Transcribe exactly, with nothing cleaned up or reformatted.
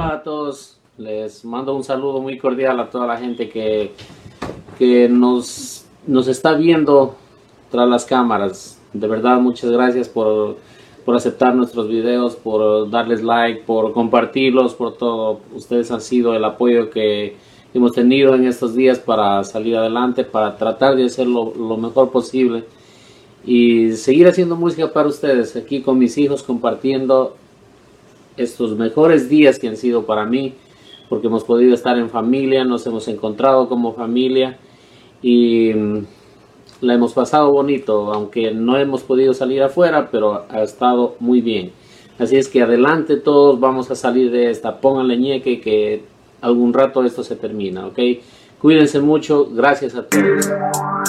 Hola a todos, les mando un saludo muy cordial a toda la gente que, que nos, nos está viendo tras las cámaras. De verdad, muchas gracias por, por aceptar nuestros videos, por darles like, por compartirlos, por todo. Ustedes han sido el apoyo que hemos tenido en estos días para salir adelante, para tratar de hacerlo lo mejor posible y seguir haciendo música para ustedes, aquí con mis hijos, compartiendo estos mejores días que han sido para mí, porque hemos podido estar en familia, nos hemos encontrado como familia y la hemos pasado bonito, aunque no hemos podido salir afuera, pero ha estado muy bien. Así es que adelante, todos vamos a salir de esta. Pónganle ñeque que algún rato esto se termina, ¿ok? Cuídense mucho, gracias a todos.